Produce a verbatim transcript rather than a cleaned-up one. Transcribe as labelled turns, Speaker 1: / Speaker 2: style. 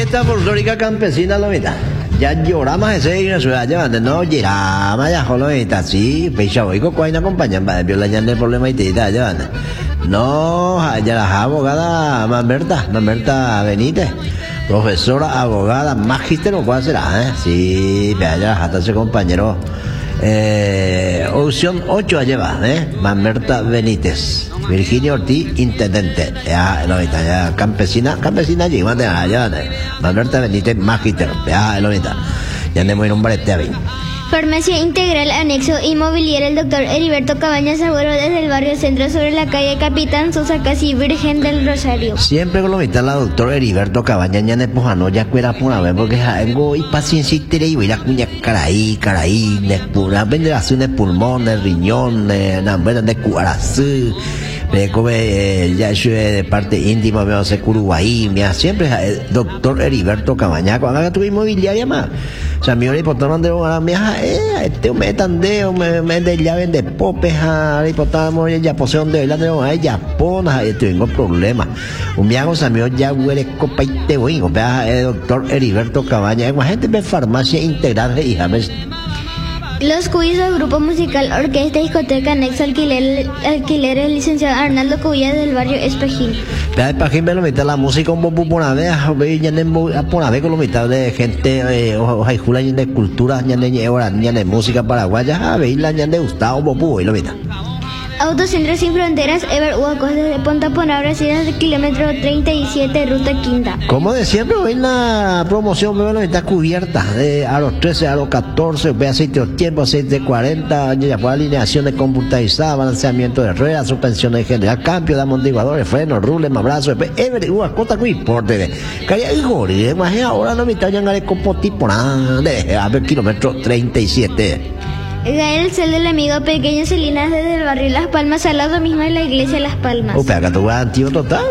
Speaker 1: fiesta folclórica campesina, lo mitad. Ya lloramos ese en la ciudad, ya no lloramos ya lo mitad, sí, fecha hoy con cuál acompañan para violar el problema y te da ya. No, ya la abogada Mamerta, Mamerta Benítez, profesora, abogada, magíster o cuál será, ¿eh? Sí, vea ya hasta ese compañero. Eh, opción ocho lleva, ¿eh? Mamerta Benítez, Virginia Ortiz, intendente, ya, lo mitad, ya, campesina, campesina allí, mate, ya, Mamerta Benítez, magíster, ya, lo mitad, ya andemos en un barete a ver.
Speaker 2: Farmacia Integral Anexo Inmobiliario el doctor Heriberto Cabañas Agüero desde el barrio Centro sobre la calle Capitán Sosa, casi Virgen del Rosario.
Speaker 1: Siempre con lo mitad la doctor Heriberto Cabañas ya ne pujano ya cuera pura vez porque algo y paciencia y tere y la cuña caraí caraí ne pura veneración de pulmón de riñón de na buena de cuarazú de come ya yo de parte íntima veo se Uruguay mira siempre el doctor Heriberto Cabañas cuando haga tu inmobiliaria más. O sea, mi hora hipotálamo de una mía, eh, este me tandeo, me me de llave de popeja, hipotálamo ya posee donde la de una ya pona, y tengo problemas. Un día con Samio ya huele copa y te voy, vea el doctor Heriberto Cabañas, es gente de farmacia integral y James.
Speaker 2: Los Cuyos, grupo musical, orquesta, discoteca, anexo, alquiler, alquileres, licenciado Arnaldo Cuyas del barrio Espejil.
Speaker 1: Vea, Espejil me lo mitad la música un poco por una vez, ya ne por una vez con lo mitad de gente, eh, ojalá y de cultura, ya ne ahora ya de música paraguaya, a ver la ya de Gustavo Bopu y lo mitad.
Speaker 2: Autocentro Sin Fronteras, Ever Huacos desde Ponta Pona, Brasil, desde el kilómetro treinta y siete, ruta quinta.
Speaker 1: Como de siempre, hoy la promoción me está cubierta de aro trece, aro catorce, ve aceite de tiempo, aceite de cuarenta, ya fue alineación de computarizada, balanceamiento de ruedas, suspensión en general, cambio de amortiguadores, frenos, rules, mabrazo, Ever Huacos, muy importe. Calla y gore, más ahora no me está llegando el copo tipo nada, a ver, kilómetro treinta y siete.
Speaker 2: Gael Cel del amigo pequeño Celinas desde el barrio Las Palmas, al lado mismo de la iglesia Las Palmas.
Speaker 1: O pega tu antiguo total.